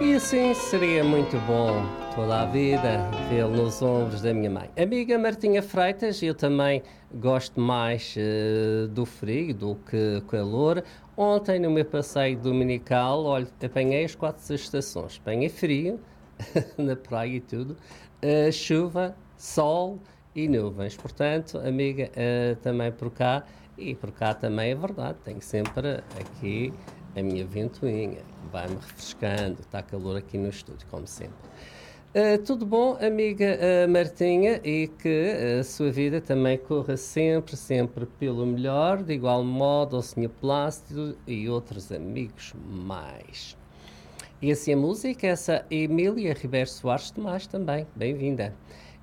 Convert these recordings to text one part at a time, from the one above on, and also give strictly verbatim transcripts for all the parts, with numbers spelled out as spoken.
E assim seria muito bom toda a vida vê-lo nos ombros da minha mãe. Amiga Martinha Freitas, eu também gosto mais eh, do frio do que calor. Ontem, no meu passeio dominical, olha, apanhei as quatro estações. Apanhei frio, na praia e tudo, eh, chuva, sol e nuvens. Portanto, amiga, eh, também por cá, e por cá também é verdade, tenho sempre aqui a minha ventoinha, que vai-me refrescando, está calor aqui no estúdio, como sempre. Uh, tudo bom, amiga uh, Martinha, e que a sua vida também corra sempre, sempre pelo melhor, de igual modo ao senhor Plácido e outros amigos mais. E assim a música, essa Emília Ribeiro Soares Tomás também, bem-vinda.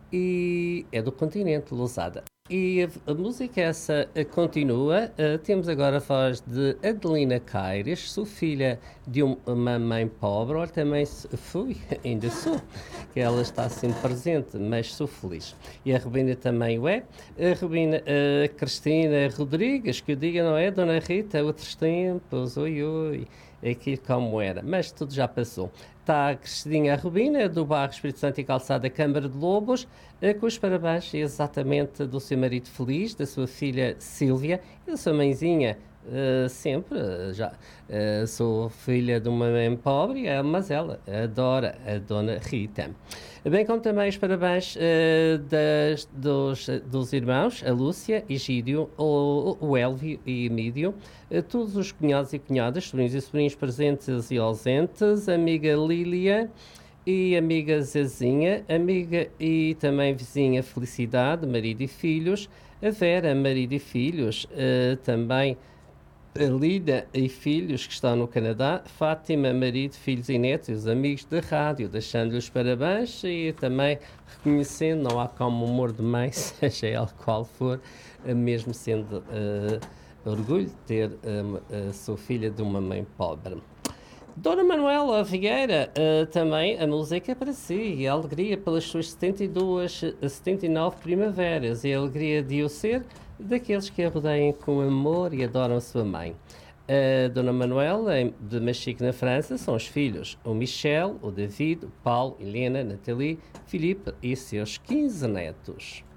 E é do continente, Lousada. E a, a música essa uh, continua. Uh, temos agora a voz de Adelina Caires, sou filha de um- uma mãe pobre. Olha, também se- fui, ainda sou, que ela está sempre presente, mas sou feliz. E a Rubina também o é. A Rubina, a Cristina Rodrigues, que eu diga, não é, Dona Rita, outros tempos, oi, oi, aquilo como era, mas tudo já passou. Está a Cristina Rubina, do bairro Espírito Santo e Calçada Câmara de Lobos, eh, com os parabéns exatamente do seu marido feliz, da sua filha Sílvia e da sua mãezinha. eh, sempre, eh, já eh, sou filha de uma mãe pobre, eh, mas ela adora a Dona Rita. Bem como também os parabéns eh, das- dos, dos irmãos, a Lúcia, Egídio, o, o Elvio e Emídio, a todos os cunhados e cunhadas, sobrinhos e sobrinhos presentes e ausentes, amiga Lília e amiga Zezinha, amiga e também vizinha Felicidade, marido e filhos, a Vera, marido e filhos, eh, também a Lida e filhos que estão no Canadá, Fátima, marido, filhos e netos, e os amigos da rádio, deixando-lhe os parabéns e também reconhecendo, não há como humor de mãe, seja ele qual for, eh, mesmo sendo eh, orgulho de ter eh, a sua filha de uma mãe pobre. Dona Manuela Vieira, eh, também a música é para si, e a alegria pelas suas setenta e duas, eh, setenta e nove primaveras, e a alegria de o ser daqueles que a rodeiem com amor e adoram a sua mãe. A Dona Manuela, em- de Machique, na França, são os filhos, o Michel, o David, o Paulo, Helena, Nathalie, Filipe e seus quinze netos.